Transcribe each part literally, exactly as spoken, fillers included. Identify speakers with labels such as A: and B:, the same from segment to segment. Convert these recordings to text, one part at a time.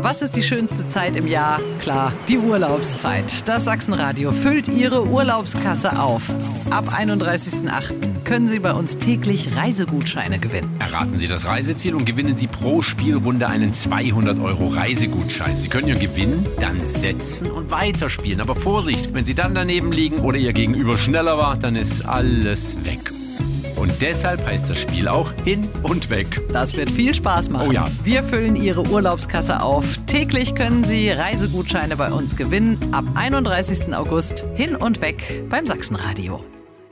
A: Was ist die schönste Zeit im Jahr? Klar, die Urlaubszeit. Das Sachsenradio füllt Ihre Urlaubskasse auf. Ab einunddreißigsten achten können Sie bei uns täglich Reisegutscheine gewinnen.
B: Erraten Sie das Reiseziel und gewinnen Sie pro Spielrunde einen zweihundert Euro Reisegutschein. Sie können Ihren Gewinn dann setzen und weiterspielen. Aber Vorsicht, wenn Sie dann daneben liegen oder Ihr Gegenüber schneller war, dann ist alles weg. Und deshalb heißt das Spiel auch Hin und Weg.
A: Das wird viel Spaß machen.
B: Oh ja.
A: Wir füllen Ihre Urlaubskasse auf. Täglich können Sie Reisegutscheine bei uns gewinnen. Ab einunddreißigsten August Hin und Weg beim Sachsenradio.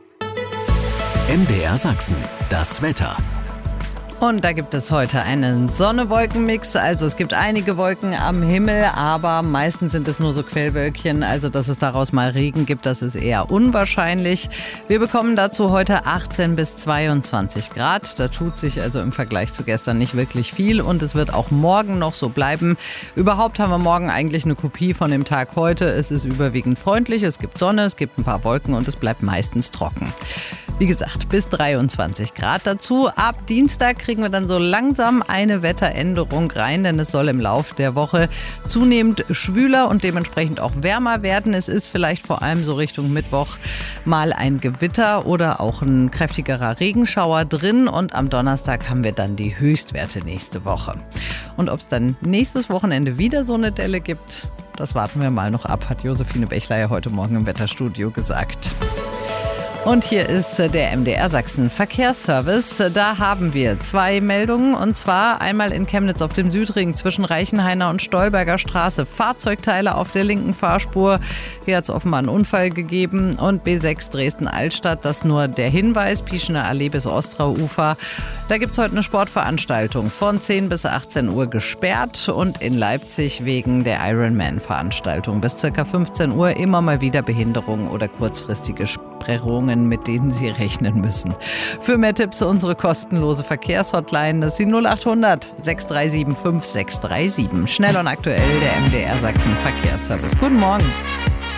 C: M D R Sachsen, das Wetter.
A: Und da gibt es heute einen Sonne-Wolken-Mix. Also es gibt einige Wolken am Himmel, aber meistens sind es nur so Quellwölkchen. Also dass es daraus mal Regen gibt, das ist eher unwahrscheinlich. Wir bekommen dazu heute achtzehn bis zweiundzwanzig Grad. Da tut sich also im Vergleich zu gestern nicht wirklich viel. Und es wird auch morgen noch so bleiben. Überhaupt haben wir morgen eigentlich eine Kopie von dem Tag heute. Es ist überwiegend freundlich, es gibt Sonne, es gibt ein paar Wolken und es bleibt meistens trocken. Wie gesagt, bis dreiundzwanzig Grad dazu. Ab Dienstag kriegen wir dann so langsam eine Wetteränderung rein, denn es soll im Laufe der Woche zunehmend schwüler und dementsprechend auch wärmer werden. Es ist vielleicht vor allem so Richtung Mittwoch mal ein Gewitter oder auch ein kräftigerer Regenschauer drin und am Donnerstag haben wir dann die Höchstwerte nächste Woche. Und ob es dann nächstes Wochenende wieder so eine Delle gibt, das warten wir mal noch ab, hat Josephine Bechler ja heute Morgen im Wetterstudio gesagt. Und hier ist der M D R Sachsen Verkehrsservice. Da haben wir zwei Meldungen und zwar einmal in Chemnitz auf dem Südring zwischen Reichenhainer und Stolberger Straße. Fahrzeugteile auf der linken Fahrspur. Hier hat es offenbar einen Unfall gegeben. Und B sechs Dresden-Altstadt, das nur der Hinweis. Pieschener Allee bis Ostrauufer. Da gibt es heute eine Sportveranstaltung von zehn bis achtzehn Uhr gesperrt und in Leipzig wegen der Ironman-Veranstaltung bis ca. fünfzehn Uhr immer mal wieder Behinderungen oder kurzfristige Sperrungen, mit denen Sie rechnen müssen. Für mehr Tipps unsere kostenlose Verkehrshotline, das ist die null acht hundert sechs drei sieben fünf sechs drei sieben. Schnell und aktuell der M D R Sachsen Verkehrsservice. Guten Morgen.